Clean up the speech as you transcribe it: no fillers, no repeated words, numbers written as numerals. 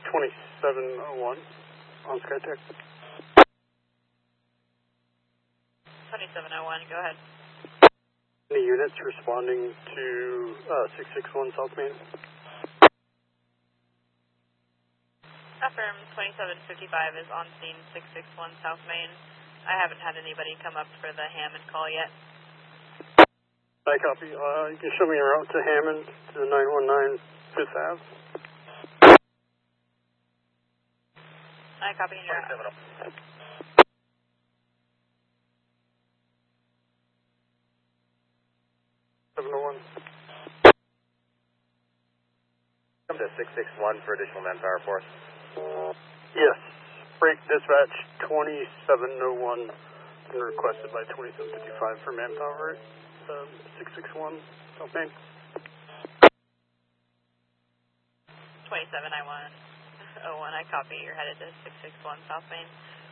2701 on SkyTech. 2701, go ahead. Any units responding to 661 South Main? Affirm, 2755 is on scene 661 South Main. I haven't had anybody come up for the Hammond call yet. I copy. You can show me your route to Hammond to the 919 5th Ave. I copy your route. 701. Come to 661 for additional manpower for us. Yes. Break dispatch 2701 and requested by 2755 for manpower at 661 South Main. 2701, I copy. You're headed to 661 South Main.